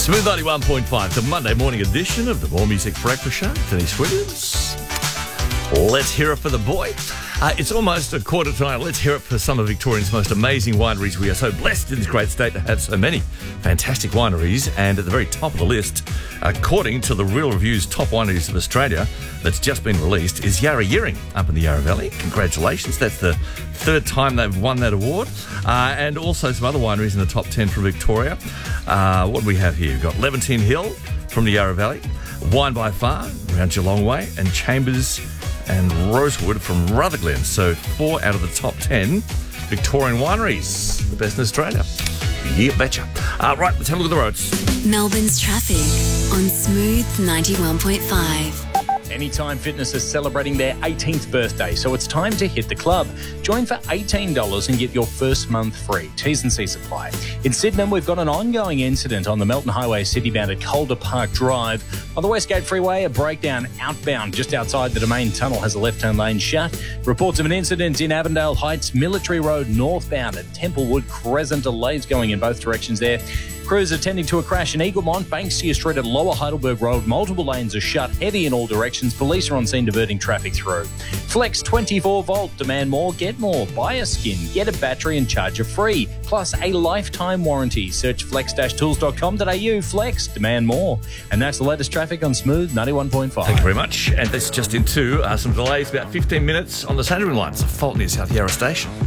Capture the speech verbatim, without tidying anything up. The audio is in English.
Smooth ninety-one point five, the Monday morning edition of the More Music Breakfast Show. Denise Williams. Let's hear it for the boy. Uh, it's almost a quarter to nine. Let's hear it for some of Victoria's most amazing wineries. We are so blessed in this great state to have so many fantastic wineries. And at the very top of the list, according to the Real Review's Top Wineries of Australia that's just been released, is Yarra Yering up in the Yarra Valley. Congratulations. That's the third time they've won that award. Uh, and also some other wineries in the top ten from Victoria. Uh, what do we have here? We've got Levantine Hill from the Yarra Valley, Wine by Far around Geelong Way, and Chambers and Rosewood from Rutherglen. So four out of the top ten Victorian wineries, the best in Australia. Yeah, betcha. Uh, right, let's have a look at the roads. Melbourne's traffic on Smooth ninety-one point five. Anytime Fitness is celebrating their eighteenth birthday, so it's time to hit the club. Join for eighteen dollars and get your first month free. T's and C's apply. In Sydenham, we've got an ongoing incident on the Melton Highway citybound at Calder Park Drive. On the Westgate Freeway, a breakdown outbound just outside the Domain Tunnel has a left-turn lane shut. Reports of an incident in Avondale Heights, Military Road northbound at Templewood Crescent. Delays going in both directions there. Crews attending to a crash in Eaglemont, Banksia Street at Lower Heidelberg Road. Multiple lanes are shut, heavy in all directions. Police are on scene diverting traffic through. Flex twenty-four volt, demand more, get more. Buy a skin, get a battery and charger free. Plus a lifetime warranty. Search flex dash tools dot com dot a u. Flex, demand more. And that's the latest traffic on Smooth ninety-one point five. Thank you very much. And that's just into uh, some delays, about fifteen minutes on the Sandringham line. It's a fault near South Yarra Station.